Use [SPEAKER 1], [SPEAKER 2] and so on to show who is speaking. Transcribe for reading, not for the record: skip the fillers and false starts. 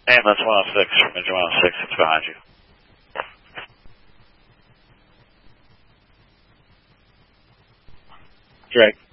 [SPEAKER 1] Ambulance 106 from engine 106, it's behind you. Drake.